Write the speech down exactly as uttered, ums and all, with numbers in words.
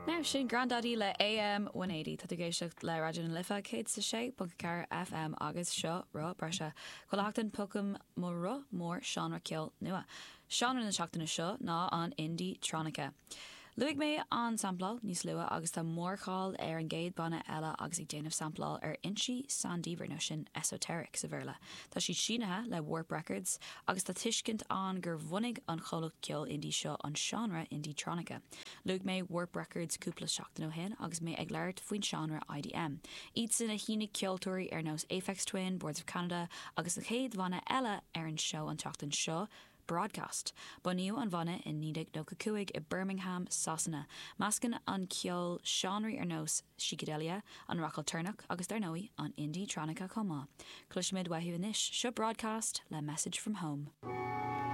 Now sin grandadí le A M one eighty tá géisiocht le radio an lifa céad sa sé buca car F M agus seo rá breise choachtain pucam mór ru mór seanra ceol nua. Seanra na seachtainna seo ná an Indie Tronica. Luig mé an samplal níos lua agus tá mórcháil ar an géad banna eile agus ag déanamh samplal ar insi Sandíver nó sin esoteric sa bhirla. Tá si sinathe le Warp Records agus tá tuiscint an gur bhunig an cholach ceol indie seo an genre Indie Tronica. Luig mé Warp Records cúpla seachtain ó hin agus mé ag leirt faoin genre I D M. Iad sin a hínig ceoltóirí ar nós Aphex Twin, Boards of Canada agus a chéad banna eile ar an seo an teachtain seo broadcast. Buniu an bhanna in nídig nó cacuig i Birmingham, Sasanna. Mascan an ceol seanraí ar nós Psychedelia, an Rockall Turnach agus dar nói an Indie Tronica comá. Cluisimid waithú inis, seo broadcast le Message from Home.